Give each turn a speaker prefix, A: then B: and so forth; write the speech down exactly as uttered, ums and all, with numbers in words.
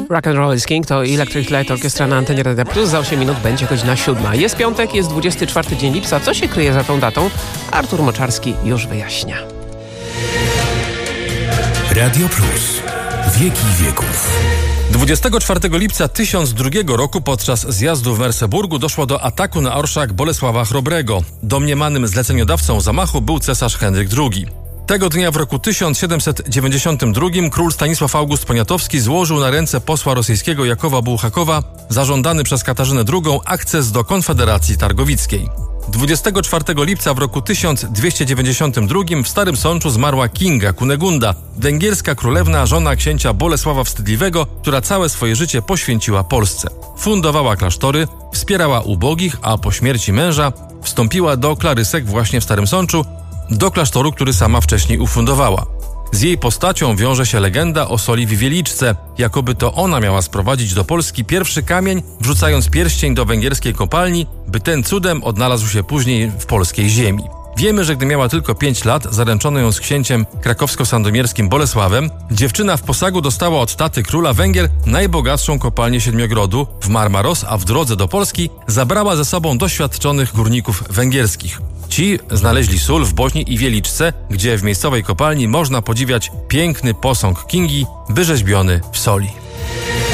A: Rock and Roll is King to Electric Light Orchestra na antenie Radia Plus. Za osiem minut będzie godzina siódma. Jest piątek, jest dwudziesty czwarty dzień lipca. Co się kryje za tą datą? Artur Moczarski już wyjaśnia.
B: Radio Plus. Wieki wieków.
C: dwudziestego czwartego lipca tysiąc drugiego roku podczas zjazdu w Merseburgu doszło do ataku na orszak Bolesława Chrobrego. Domniemanym zleceniodawcą zamachu był cesarz Henryk drugi. Tego dnia w roku tysiąc siedemset dziewięćdziesiątym drugim król Stanisław August Poniatowski złożył na ręce posła rosyjskiego Jakowa Bułhakowa zażądany przez Katarzynę drugą akces do Konfederacji Targowickiej. dwudziestego czwartego lipca w roku tysiąc dwieście dziewięćdziesiątym drugim w Starym Sączu zmarła Kinga Kunegunda, węgierska królewna, żona księcia Bolesława Wstydliwego, która całe swoje życie poświęciła Polsce. Fundowała klasztory, wspierała ubogich, a po śmierci męża wstąpiła do klarysek właśnie w Starym Sączu, do klasztoru, który sama wcześniej ufundowała. Z jej postacią wiąże się legenda o soli w Wieliczce, jakoby to ona miała sprowadzić do Polski pierwszy kamień, wrzucając pierścień do węgierskiej kopalni, by ten cudem odnalazł się później w polskiej ziemi. Wiemy, że gdy miała tylko pięć lat, zaręczono ją z księciem krakowsko-sandomierskim Bolesławem, dziewczyna w posagu dostała od taty króla Węgier najbogatszą kopalnię Siedmiogrodu w Marmaros, a w drodze do Polski zabrała ze sobą doświadczonych górników węgierskich. Ci znaleźli sól w Boźni i Wieliczce, gdzie w miejscowej kopalni można podziwiać piękny posąg Kingi wyrzeźbiony w soli.